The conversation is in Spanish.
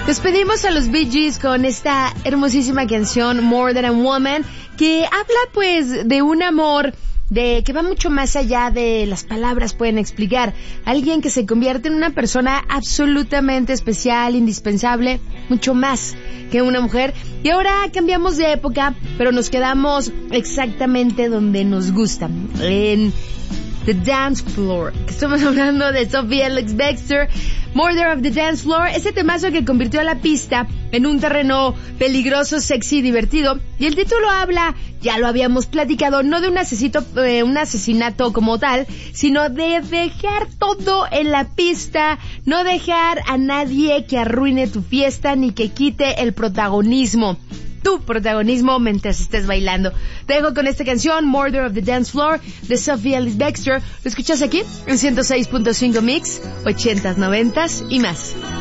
Despedimos a los Bee Gees con esta hermosísima canción More Than a Woman, que habla pues de un amor de que va mucho más allá de las palabras pueden explicar. Alguien que se convierte en una persona absolutamente especial, indispensable, mucho más que una mujer. Y ahora cambiamos de época, pero nos quedamos exactamente donde nos gusta, en The Dance Floor. Estamos hablando de Sophie Ellis-Bextor, Murder of the Dance Floor, ese temazo que convirtió a la pista en un terreno peligroso, sexy y divertido. Y el título habla, ya lo habíamos platicado, no de un asesinato como tal, sino de dejar todo en la pista, no dejar a nadie que arruine tu fiesta ni que quite el protagonismo. Tu protagonismo mientras estés bailando. Te dejo con esta canción, Murder of the Dance Floor, de Sophie Ellis-Bextor. Lo escuchas aquí en 106.5 Mix, 80s, 90s y más.